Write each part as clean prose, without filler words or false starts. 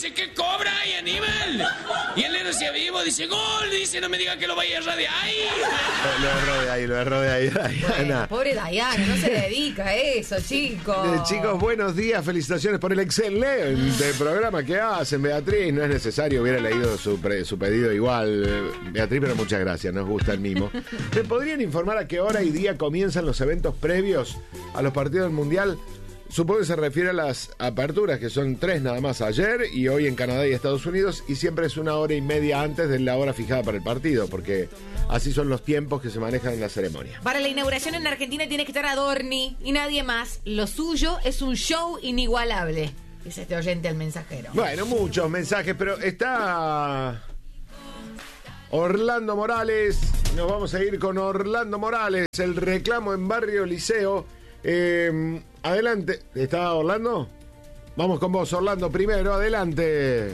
dice, ¿qué cobra ahí, animal? Y el negro decía, vivo, dice, gol, dice, no me diga que lo vaya a errar de ahí. Lo erró de ahí, Diana. Bueno, pobre Diana, no se dedica a eso, chicos. Chicos, buenos días, felicitaciones por el excelente programa que hacen, Beatriz. No es necesario, hubiera leído su pedido igual, Beatriz, pero muchas gracias, nos gusta el mimo. ¿Me podrían informar a qué hora y día comienzan los eventos previos a los partidos del Mundial? Supongo que se refiere a las aperturas, que son 3 nada más ayer y hoy en Canadá y Estados Unidos, y siempre es 1 hora y media antes de la hora fijada para el partido, porque así son los tiempos que se manejan en la ceremonia. Para la inauguración en Argentina tiene que estar Adorni y nadie más. Lo suyo es un show inigualable, dice este oyente al mensajero. Bueno, muchos mensajes, pero está Orlando Morales. Nos vamos a ir con Orlando Morales, el reclamo en Barrio Liceo. Adelante. ¿Está Orlando? Vamos con vos, Orlando, primero. Adelante.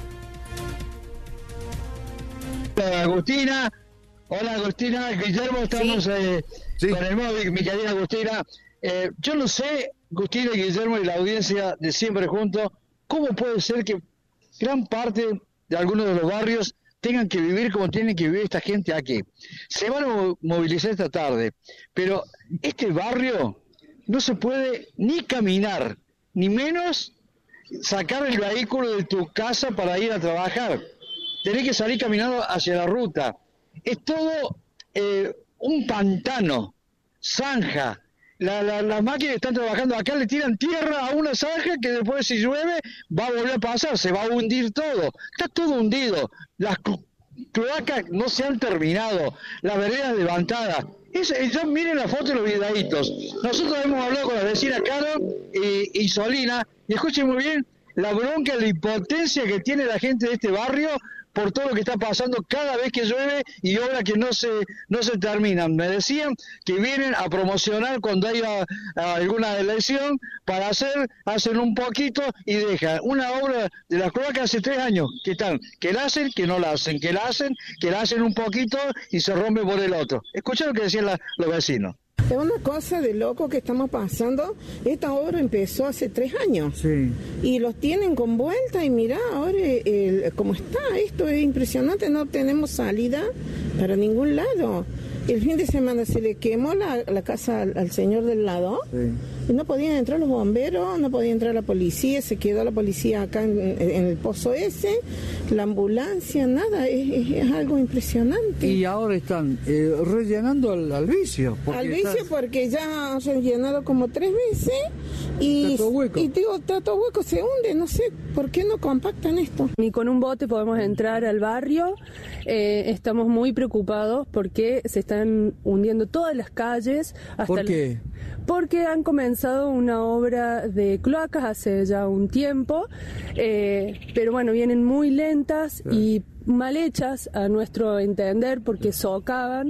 Hola, Agustina. Hola, Agustina. Guillermo, estamos Sí. con el móvil, mi querida Agustina. Yo no sé, Agustina y Guillermo y la audiencia de Siempre Juntos, ¿cómo puede ser que gran parte de algunos de los barrios tengan que vivir como tienen que vivir esta gente aquí? Se van a movilizar esta tarde, pero este barrio no se puede ni caminar, ni menos sacar el vehículo de tu casa para ir a trabajar. Tenés que salir caminando hacia la ruta. Es todo un pantano, zanja. Las máquinas están trabajando acá, le tiran tierra a una zanja que después, si llueve, va a volver a pasar, se va a hundir todo. Está todo hundido. Las cloacas no se han terminado, las veredas levantadas. Ya miren la foto y los videitos. Nosotros hemos hablado con la vecina Caro y Solina, y escuchen muy bien la bronca, la impotencia que tiene la gente de este barrio por todo lo que está pasando cada vez que llueve y obras que no se terminan. Me decían que vienen a promocionar cuando haya alguna elección para hacen un poquito y dejan una obra de las cloacas hace 3 años que están, que la hacen, que no la hacen, que la hacen un poquito y se rompe por el otro. Escuchen lo que decían los vecinos. Es una cosa de loco que estamos pasando. Esta obra empezó hace 3 años. Sí. Y los tienen con vuelta y mirá ahora cómo está. Esto es impresionante, no tenemos salida para ningún lado. El fin de semana se le quemó la casa al señor del lado. Sí. Y no podían entrar los bomberos, no podía entrar la policía, se quedó la policía acá en el pozo ese, la ambulancia, nada, es algo impresionante. Y ahora están rellenando al vicio. Porque ya han rellenado como 3 veces y está todo hueco. Y digo, está todo hueco, se hunde, no sé por qué no compactan esto. Ni con un bote podemos entrar al barrio, estamos muy preocupados porque se están hundiendo todas las calles. ¿Por qué? Porque han comenzado una obra de cloacas hace ya un tiempo, pero bueno, vienen muy lentas y mal hechas a nuestro entender porque socavan,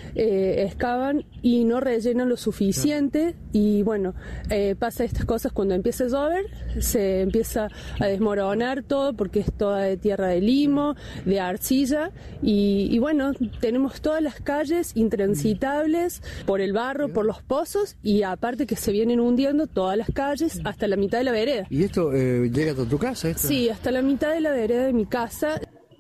excavan y no rellenan lo suficiente y bueno, pasa estas cosas cuando empieza a llover, se empieza a desmoronar todo porque es toda de tierra de limo, de arcilla y bueno, tenemos todas las calles intransitables por el barro, por los pozos y aparte que se vienen hundiendo todas las calles hasta la mitad de la vereda. ¿Y esto llega hasta tu casa? Sí, hasta la mitad de la vereda de mi casa.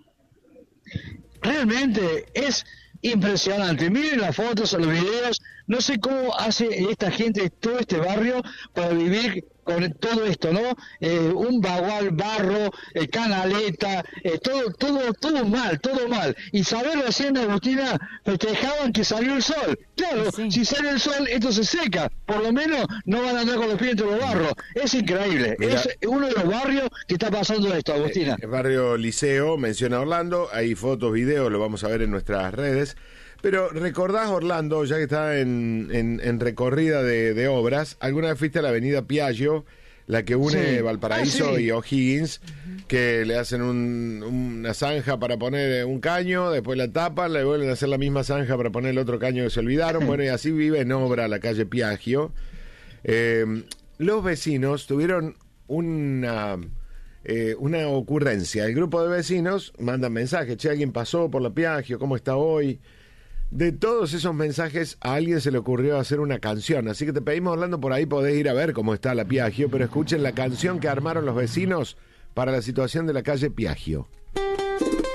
Realmente es impresionante. Miren las fotos, los videos. No sé cómo hace esta gente, todo este barrio, para vivir con todo esto, ¿no? Un bagual, barro, canaleta, todo mal. Y saber recién, Agustina, festejaban que salió el sol. Claro, sí. Si sale el sol, esto se seca. Por lo menos no van a andar con los pies entre los barros. Es increíble. Mirá, es uno de los barrios que está pasando esto, Agustina. El barrio Liceo, menciona Orlando. Hay fotos, videos, lo vamos a ver en nuestras redes. Pero recordás, Orlando, ya que está en recorrida de obras, ¿alguna vez fuiste a la avenida Piaggio, la que une Valparaíso y O'Higgins, que le hacen una zanja para poner un caño, después la tapan, le vuelven a hacer la misma zanja para poner el otro caño que se olvidaron? Bueno, y así vive en obra la calle Piaggio. Los vecinos tuvieron una ocurrencia. El grupo de vecinos mandan mensajes: che, alguien pasó por la Piaggio, ¿cómo está hoy? De todos esos mensajes a alguien se le ocurrió hacer una canción, así que te pedimos, Orlando, por ahí podés ir a ver cómo está la Piaggio, pero escuchen la canción que armaron los vecinos para la situación de la calle Piaggio.